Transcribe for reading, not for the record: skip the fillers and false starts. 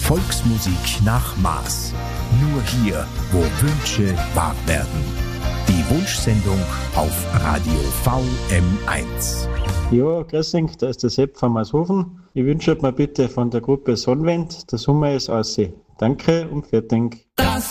Volksmusik nach Maß. Nur hier, wo Wünsche wahr werden. Die Wunschsendung auf Radio VM1. Ja, grüß euch, da ist der Sepp von Maashofen. Ich wünsche mir bitte von der Gruppe Sonnenwind, der Sommer ist aussehen. Danke und fertig.